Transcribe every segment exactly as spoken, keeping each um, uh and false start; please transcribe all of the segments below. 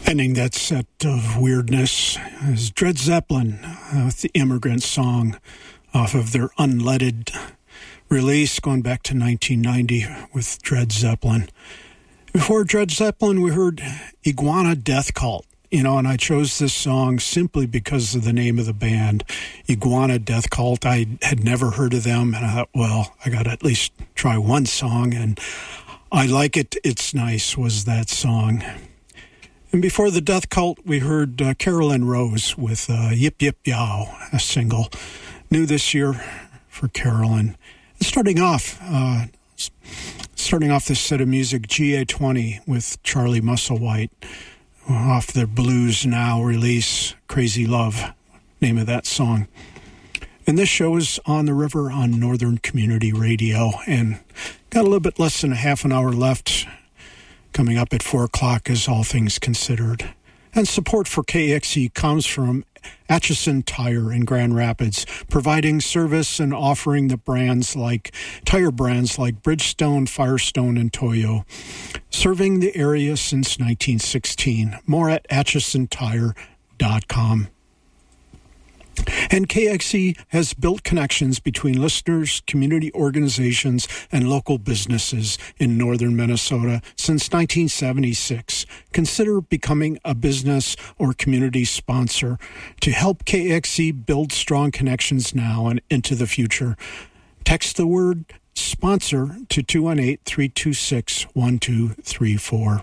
Ending that set of weirdness is Dred Zeppelin uh, with the Immigrant Song off of their unleaded release going back to nineteen ninety with Dred Zeppelin. Before Dred Zeppelin, we heard Iguana Death Cult. You know, and I chose this song simply because of the name of the band, Iguana Death Cult. I had never heard of them, and I thought, well, I got to at least try one song, and I Like It, It's Nice was that song. And before the Death Cult, we heard uh, Carolyn Rose with uh, Yip Yip Yow, a single, new this year for Carolyn. And starting off, uh, starting off this set of music, G A twenty with Charlie Musselwhite, off their Blues Now release, Crazy Love, name of that song. And this show is On the River on Northern Community Radio, and got a little bit less than a half an hour left. Coming up at four o'clock is All Things Considered. And support for K X E comes from Atchison Tire in Grand Rapids, providing service and offering the brands like tire brands like Bridgestone, Firestone, and Toyo, serving the area since nineteen sixteen. More at atchison tire dot com. And K X E has built connections between listeners, community organizations, and local businesses in northern Minnesota since nineteen seventy-six. Consider becoming a business or community sponsor to help K X E build strong connections now and into the future. Text the word SPONSOR to two one eight, three two six, one two three four.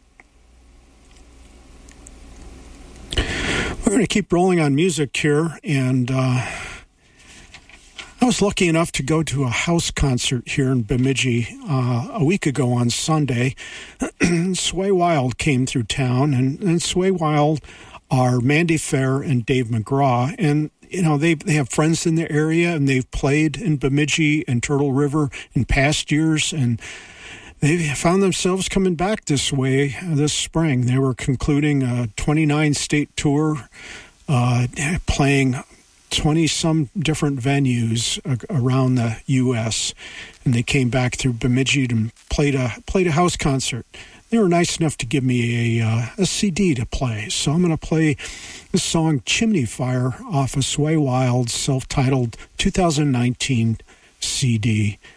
We're going to keep rolling on music here, and uh, I was lucky enough to go to a house concert here in Bemidji uh, a week ago on Sunday. Sway Wild came through town, and, and Sway Wild are Mandy Fair and Dave McGraw, and you know they they have friends in the area, and they've played in Bemidji and Turtle River in past years, and they found themselves coming back this way this spring. They were concluding a twenty-nine state tour, uh, playing twenty-some different venues around the U S, and they came back through Bemidji and played a played a house concert. They were nice enough to give me a, uh, a C D to play, so I'm going to play the song Chimney Fire off of Sway Wild's self-titled two thousand nineteen C D.